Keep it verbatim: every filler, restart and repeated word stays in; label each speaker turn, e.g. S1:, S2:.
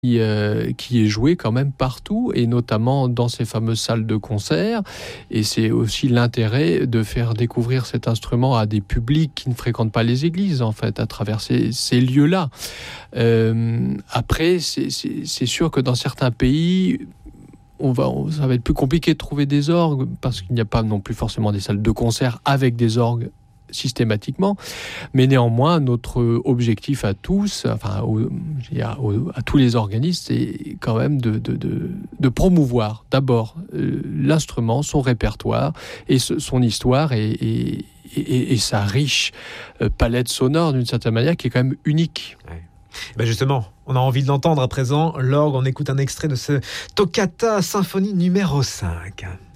S1: Qui, euh, qui est joué quand même partout, et notamment dans ces fameuses salles de concert. Et c'est aussi l'intérêt de faire découvrir cet instrument à des publics qui ne fréquentent pas les églises, en fait, à travers ces, ces lieux-là. Euh, après, c'est, c'est, c'est sûr que dans certains pays, on va, ça va être plus compliqué de trouver des orgues, parce qu'il n'y a pas non plus forcément des salles de concert avec des orgues systématiquement, mais néanmoins notre objectif à tous, enfin au, à, au, à tous les organismes, c'est quand même de, de, de, de promouvoir d'abord euh, l'instrument, son répertoire et ce, son histoire et, et, et, et sa riche euh, palette sonore d'une certaine manière qui est quand même unique.
S2: Ouais. Ben justement, on a envie de l'entendre à présent. L'orgue, on écoute un extrait de ce Toccata Symphonie numéro cinq.